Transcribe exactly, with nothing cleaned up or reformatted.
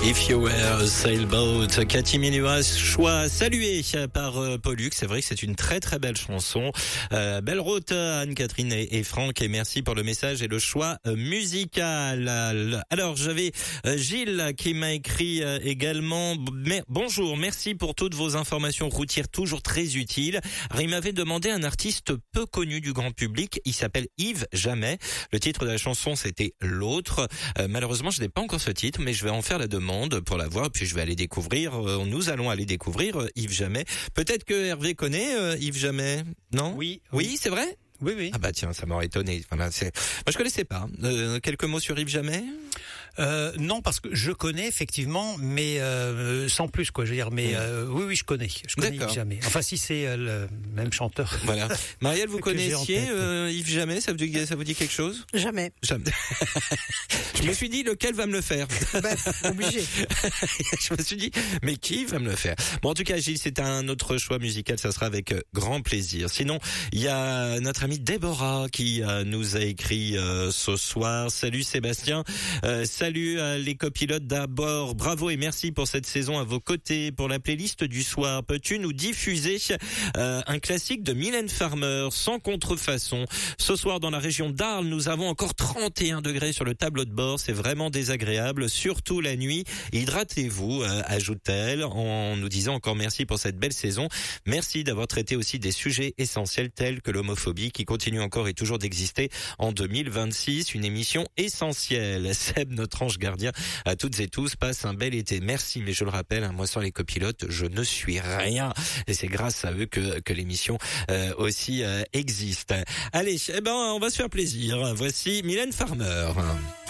If You Were a Sailboat, Cathy Melua, choix salué par euh, Pollux. C'est vrai que c'est une très très belle chanson. Euh, belle route Anne-Catherine et, et Franck, et merci pour le message et le choix euh, musical. Alors j'avais euh, Gilles qui m'a écrit euh, également. Mais, bonjour, merci pour toutes vos informations routières toujours très utiles. Alors, il m'avait demandé un artiste peu connu du grand public. Il s'appelle Yves Jamais. Le titre de la chanson c'était L'autre. Euh, malheureusement je n'ai pas encore ce titre, mais je vais en faire la demande pour la voir, puis je vais aller découvrir, euh, nous allons aller découvrir euh, Yves Jamais. Peut-être que Hervé connaît euh, Yves Jamais, non? Oui. Oui, oui. c'est vrai? Oui, oui. Ah bah tiens, ça m'aurait étonné. Voilà, c'est... Moi je connaissais pas. Euh, quelques mots sur Yves Jamais? Euh, non, parce que je connais effectivement, mais euh, sans plus quoi. Je veux dire, mais euh, oui, oui, je connais. Je connais D'accord. Yves Jamais. Enfin, si c'est euh, le même chanteur. Voilà. Marielle, vous Que j'ai en connaissiez tête. euh, Yves Jamais? Ça vous dit, ça vous dit quelque chose? Jamais. Jamais. Je me suis dit lequel va me le faire. Bah, obligé. Je me suis dit, mais qui va me le faire? Bon, en tout cas, Gilles, c'est un autre choix musical, ça sera avec grand plaisir. Sinon, il y a notre amie Déborah qui euh, nous a écrit euh, ce soir. Salut Sébastien, euh, salut à les copilotes d'abord. Bravo et merci pour cette saison à vos côtés. Pour la playlist du soir, peux-tu nous diffuser euh, un classique de Mylène Farmer, Sans contrefaçon? Ce soir, dans la région d'Arles, nous avons encore trente et un degrés sur le tableau de bord. C'est vraiment désagréable, surtout la nuit. Hydratez-vous, euh, ajoute-t-elle, en nous disant encore merci pour cette belle saison. Merci d'avoir traité aussi des sujets essentiels tels que l'homophobie qui continue encore et toujours d'exister en deux mille vingt-six. Une émission essentielle. Seb, notre ange gardien, à toutes et tous, passe un bel été. Merci, mais je le rappelle, hein, moi sans les copilotes, je ne suis rien. Et c'est grâce à eux que, que l'émission euh, aussi euh, existe. Allez, eh ben, on va se faire plaisir. Voici Mylène Farmer.